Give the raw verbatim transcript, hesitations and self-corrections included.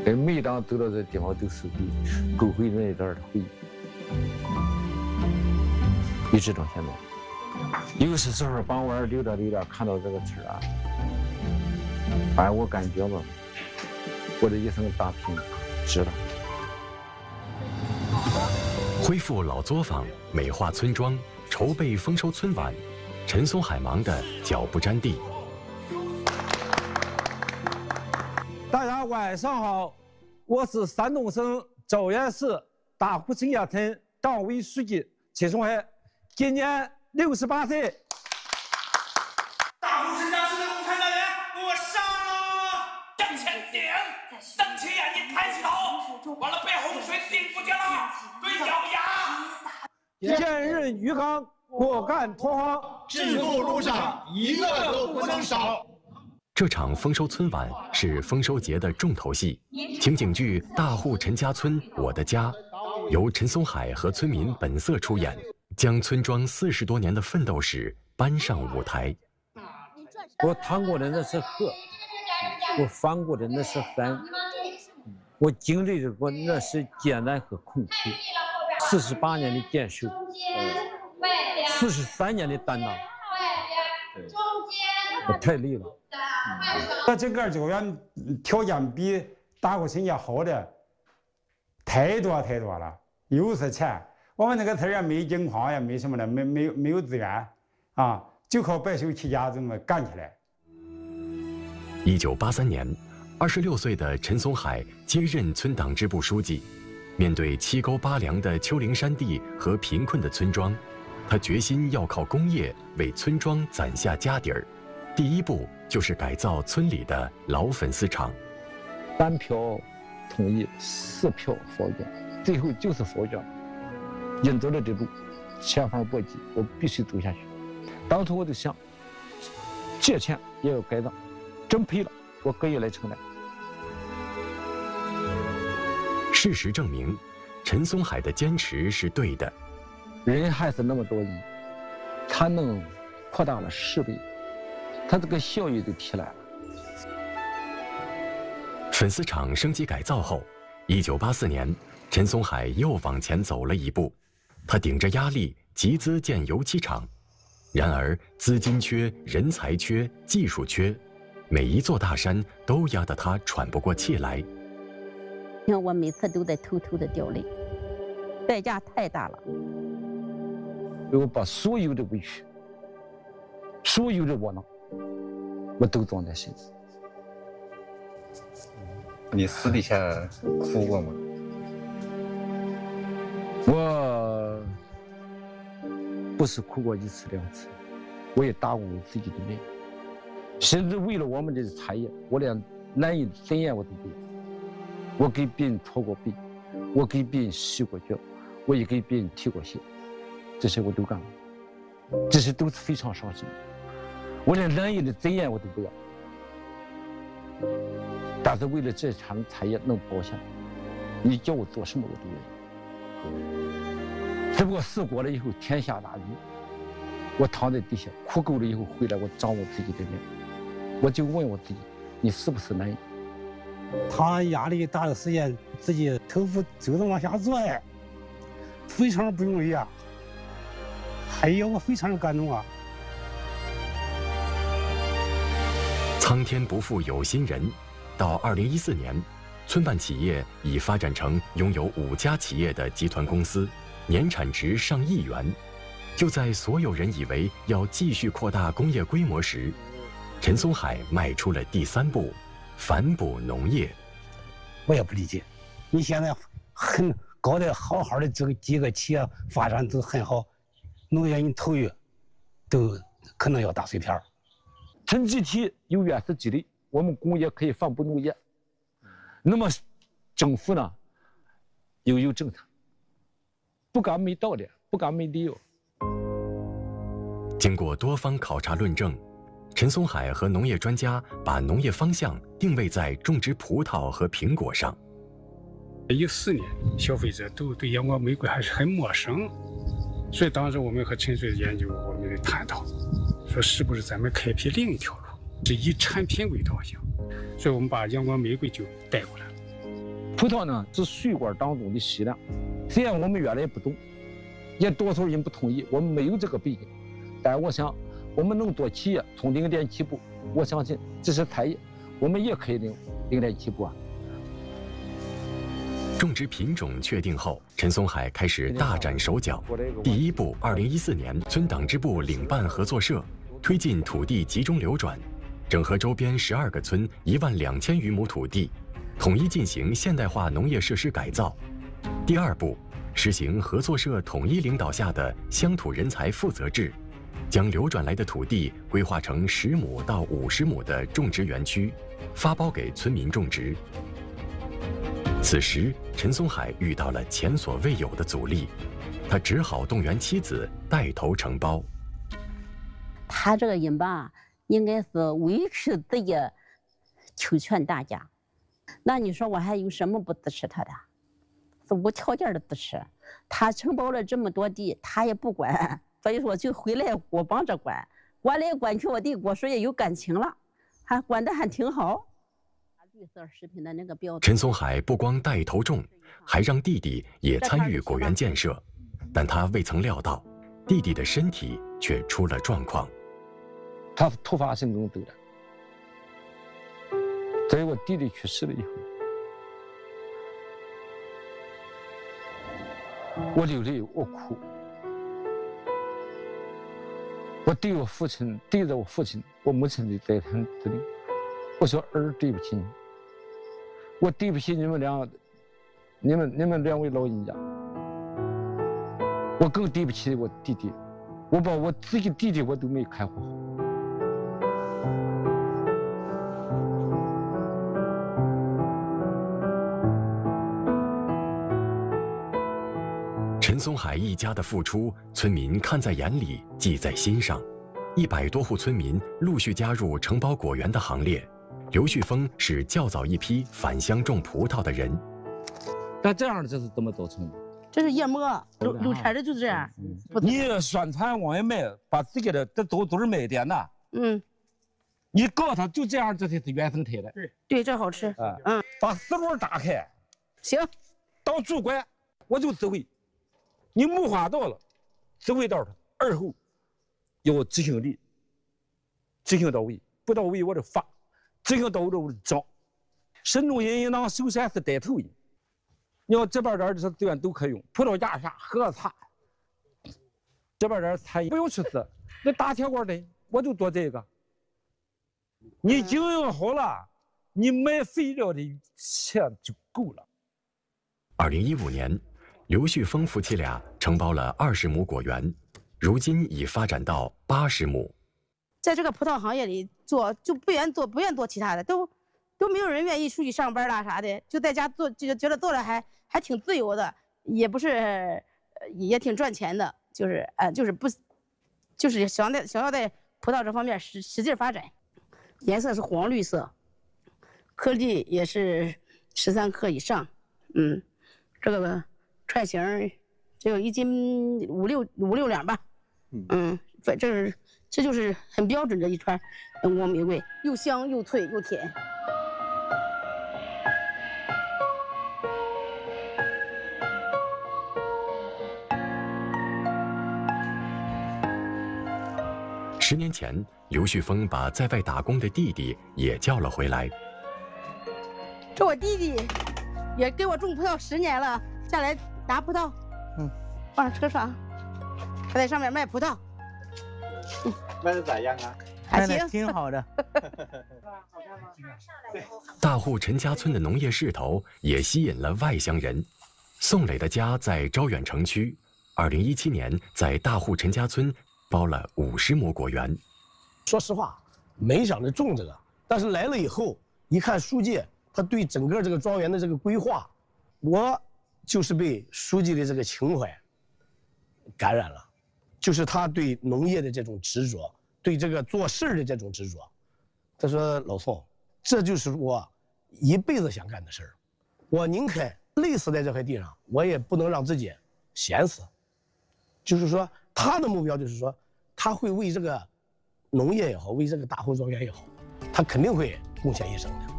每当走到这地方，都是勾回那一段的回忆，一直到现在。有些时候傍晚溜达溜达，看到这个村啊，哎，我感觉吧，我的一生打拼值了。 恢复老作坊，美化村庄，筹备丰收春晚，陈松海忙得脚不沾地。 大家晚上好，我是山东省枣源市大湖陈家村党委书记陈松海，今年六十八岁。 大湖陈家村的共产党员，我上了！向前顶，瞪起眼睛，抬起头，完了背后水顶不见了，对，咬牙。 坚韧于刚，果敢拓荒， 致富路上一个都不能少。 这场丰收春晚是丰收节的重头戏，情景剧《大户陈家村我的家》由陈松海和村民本色出演，将村庄四十多年的奋斗史搬上舞台。 我趟过的那是河，我翻过的那是山，我经历过那是艰难和困苦，四十八年的坚守，四十三年的担当，我太累了。 那整个胶原条件比大湖陈家好的太多太多了，又是钱，我们那个村也没金矿，也没什么的，没没没有资源啊，就靠白手起家这么干起来。 一九八三年，二十六岁的陈松海接任村党支部书记，面对七沟八梁的丘陵山地和贫困的村庄，他决心要靠工业为村庄攒下家底儿。第一步就是改造村里的老粉丝厂。 三票同意，四票否决，最后就是否决。引走了这路，前方簸箕，我必须走下去。当初我就想，借钱也要改造，真赔了，我可以来承担。 事实证明，陈松海的坚持是对的。 人还是那么多亿，他能扩大了十倍。他这个效益就提来了。 粉丝厂升级改造后，一九八四年，陈松海又往前走了一步，他顶着压力集资建油漆厂。然而，资金缺、人才缺、技术缺，每一座大山都压得他喘不过气来。 你看，我每次都在偷偷的掉泪，代价太大了。 我把所有的委屈，所有的窝囊，我都装在心里。 你私底下哭过吗？ 我不是哭过一次两次，我也打过我自己的命，甚至为了我们这个产业，我连难以尊严我都不要。我给别人搓过背，我给别人洗过脚，我也给别人提过鞋，这些我都干过，这些都是非常伤心的。我连难以的尊严我都不要，但是为了这场产业能保下来，你叫我做什么我都愿意。只不过事过了以后，天下大雨，我躺在地下哭够了以后回来，我掌握自己的命，我就问我自己，你是不是男人？ 他压力大的时间，自己头发就能往下拽，非常不容易啊！哎呀，我非常的感动啊！ 苍天不负有心人，到二零一四年，村办企业已发展成拥有五家企业的集团公司，年产值上亿元。就在所有人以为要继续扩大工业规模时，陈松海迈出了第三步，反哺农业。 我也不理解，你现在很搞得好好的，这个几个企业发展都很好，农业你投入都可能要打碎片儿。 村集体有原始积累，我们工业可以反哺农业。那么政府呢，又有政策，不敢没道理，不敢没理由。 经过多方考察论证，陈松海和农业专家把农业方向定位在种植葡萄和苹果上。 一四年，消费者都对阳光玫瑰还是很陌生，所以当时我们和陈水研究，我们探讨，说是不是咱们开辟另一条路，是以产品为导向，所以我们把阳光玫瑰就带过来了。 葡萄呢是水果当中的西凉，虽然我们原来也不懂，也多数人不同意，我们没有这个背景，但我想我们能做企业从零点起步，我相信这是产业，我们也可以零零点起步啊。 种植品种确定后，陈松海开始大展手脚。第一步，二零一四年，村党支部领办合作社，推进土地集中流转，整合周边十二个村一万两千余亩土地，统一进行现代化农业设施改造。第二步，实行合作社统一领导下的乡土人才负责制，将流转来的土地规划成十亩到五十亩的种植园区，发包给村民种植。此时，陈松海遇到了前所未有的阻力，他只好动员妻子带头承包。 他这个人吧，应该是委屈自己，求全大家。那你说我还有什么不支持他的？是无条件的支持。他承包了这么多地，他也不管，所以说就回来我帮着管，管来管去，我对果树也有感情了，还管得还挺好。绿色食品的那个标准。 陈松海不光带头种，还让弟弟也参与果园建设，但他未曾料到，弟弟的身体却出了状况。 他是突发性中得的，在我弟弟去世了以后，我流泪，我哭，我对我父亲，对着我父亲、我母亲的再三指令，我说儿对不起你。我对不起你们两，你们你们两位老人家，我更对不起我弟弟，我把我自己弟弟我都没看护好。 陈松海一家的付出，村民看在眼里，记在心上。一百多户村民陆续加入承包果园的行列。刘旭峰是较早一批返乡种葡萄的人。 那这样这是怎么造成的？ 这是叶末，柳柳田的就这样。 嗯、你宣传往外卖，把自己的这都都是卖点的。嗯。你告诉他就这样，这才是原生态的。 对对，这好吃。啊嗯。 把思路打开。 行。 当主管我就指挥，你木花到了，指挥到他，而后要执行力，执行到位，不到位我就罚。执行到位我就涨。省农业银行首先是带头人，你要这边点这些资源都可以用，葡萄架啥、喝茶，这边点餐饮不用去吃，那大铁锅的我就做这个。你经营好了，你买肥料的钱就够了。 二零一五年，刘旭峰夫妻俩承包了二十亩果园，如今已发展到八十亩。 在这个葡萄行业里做，就不愿做，不愿做其他的，都都没有人愿意出去上班啦啥的，就在家做，就觉得做的还还挺自由的，也不是，也挺赚钱的，就是呃，就是不，就是想在想要在葡萄这方面使使劲发展。颜色是黄绿色，颗粒也是十三克以上，嗯，这个串形只有一斤五六五六两吧，嗯，反正是。这就是很标准的一串阳光玫瑰，又香又脆又甜。 十年前，刘旭峰把在外打工的弟弟也叫了回来。 这我弟弟也给我种葡萄十年了，下来拿葡萄，嗯，放车上，他在上面卖葡萄。 嗯、卖的咋样啊？ 还行， 挺好的。 大户陈家村的农业势头也吸引了外乡人。宋磊的家在招远城区，二零一七年在大户陈家村包了五十亩果园。 说实话，没想着种这个，但是来了以后，一看书记他对整个这个庄园的这个规划，我就是被书记的这个情怀感染了。就是他对农业的这种执着，对这个做事的这种执着。他说：“老宋，这就是我一辈子想干的事儿。我宁肯累死在这块地上，我也不能让自己闲死。”就是说，他的目标就是说，他会为这个农业也好，为这个大户庄园也好，他肯定会贡献一生的。